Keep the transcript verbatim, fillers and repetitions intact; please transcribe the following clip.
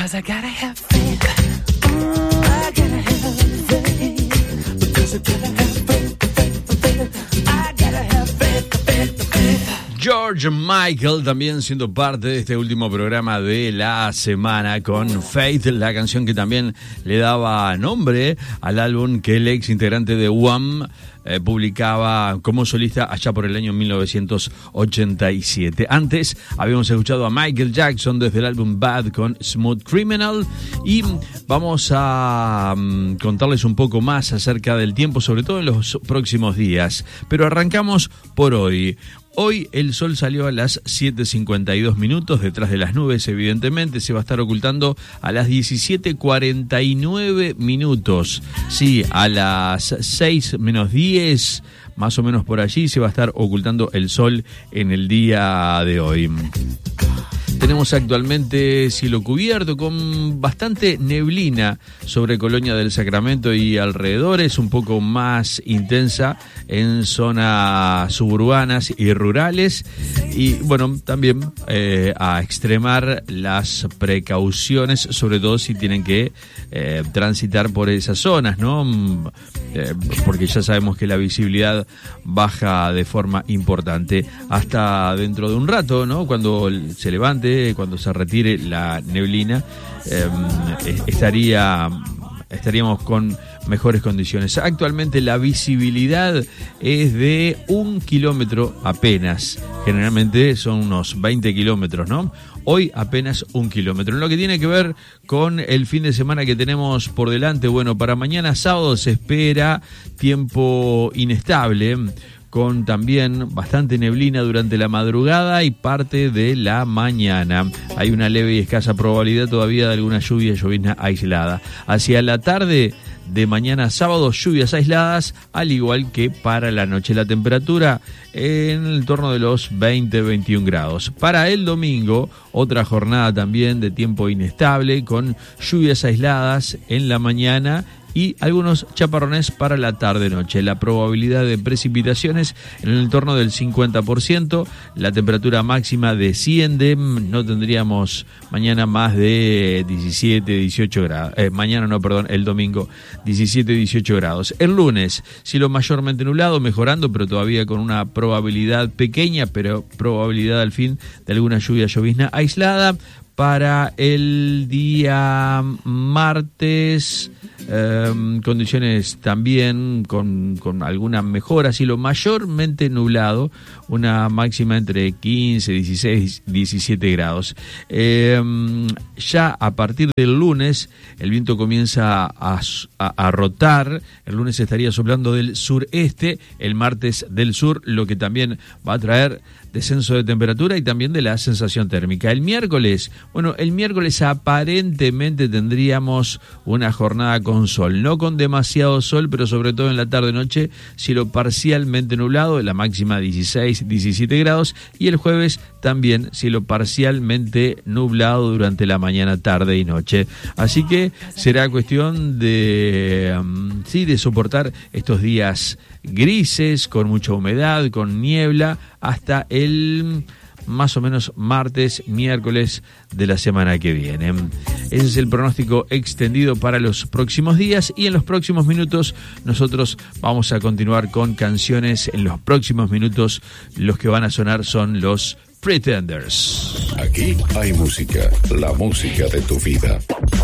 'cause I gotta have faith. Mm, I gotta have faith. Because I gotta have faith, faith, faith. I gotta have faith, faith, faith. George Michael también siendo parte de este último programa de la semana con Faith, la canción que también le daba nombre al álbum que el ex integrante de Wham eh, publicaba como solista allá por el año mil novecientos ochenta y siete. Antes habíamos escuchado a Michael Jackson desde el álbum Bad con Smooth Criminal y vamos a um, contarles un poco más acerca del tiempo, sobre todo en los próximos días. Pero arrancamos por hoy. Hoy el sol salió a las siete cincuenta y dos minutos, detrás de las nubes evidentemente, se va a estar ocultando a las diecisiete cuarenta y nueve minutos. Sí, a las seis menos diez, más o menos por allí, se va a estar ocultando el sol en el día de hoy. Tenemos actualmente cielo cubierto con bastante neblina sobre Colonia del Sacramento y alrededores, un poco más intensa en zonas suburbanas y rurales. Y bueno, también eh, a extremar las precauciones, sobre todo si tienen que eh, transitar por esas zonas, ¿no? Eh, porque ya sabemos que la visibilidad baja de forma importante hasta dentro de un rato, ¿no? Cuando se levante, cuando se retire la neblina, eh, estaría estaríamos con mejores condiciones. Actualmente la visibilidad es de un kilómetro apenas. Generalmente son unos veinte kilómetros, ¿no? Hoy apenas un kilómetro. En lo que tiene que ver con el fin de semana que tenemos por delante, bueno, para mañana sábado se espera tiempo inestable, con también bastante neblina durante la madrugada y parte de la mañana. Hay una leve y escasa probabilidad todavía de alguna lluvia, llovizna aislada. Hacia la tarde de mañana sábado, lluvias aisladas, al igual que para la noche. La temperatura en el torno de los veinte a veintiún grados. Para el domingo, otra jornada también de tiempo inestable, con lluvias aisladas en la mañana y algunos chaparrones para la tarde-noche. La probabilidad de precipitaciones en el entorno del cincuenta por ciento. La temperatura máxima desciende. No tendríamos mañana más de diecisiete, dieciocho grados. Eh, mañana no, perdón, el domingo diecisiete, dieciocho grados. El lunes, cielo mayormente nublado, mejorando, pero todavía con una probabilidad pequeña, pero probabilidad al fin de alguna lluvia llovizna aislada. Para el día martes, eh, condiciones también con, con alguna mejora, cielo mayormente nublado, una máxima entre quince, dieciséis, diecisiete grados. Eh, ya a partir del lunes, el viento comienza a, a, a rotar. El lunes estaría soplando del sureste, el martes del sur, lo que también va a traer descenso de temperatura y también de la sensación térmica. El miércoles, bueno, el miércoles aparentemente tendríamos una jornada con sol, no con demasiado sol, pero sobre todo en la tarde-noche, cielo parcialmente nublado, la máxima dieciséis, diecisiete grados, y el jueves también cielo parcialmente nublado durante la mañana, tarde y noche. Así que será cuestión de, um, sí, de soportar estos días grises, con mucha humedad, con niebla, hasta el más o menos martes, miércoles de la semana que viene. Ese es el pronóstico extendido para los próximos días, y en los próximos minutos nosotros vamos a continuar con canciones. En los próximos minutos los que van a sonar son los Pretenders. Aquí hay música, la música de tu vida.